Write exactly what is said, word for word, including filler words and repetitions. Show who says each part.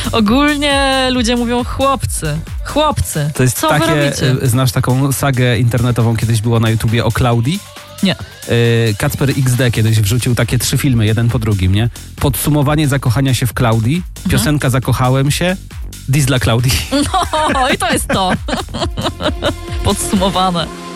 Speaker 1: Ogólnie ludzie mówią chłopcy. Chłopcy.
Speaker 2: To jest
Speaker 1: Co
Speaker 2: takie,
Speaker 1: wy robicie?
Speaker 2: znasz taką sagę internetową, kiedyś było na YouTubie o Klaudii?
Speaker 1: Nie.
Speaker 2: Kacper X D kiedyś wrzucił takie trzy filmy, jeden po drugim, nie? Podsumowanie zakochania się w Klaudii, piosenka mhm. Zakochałem się, diss dla Klaudii.
Speaker 1: No i to jest to. Podsumowane.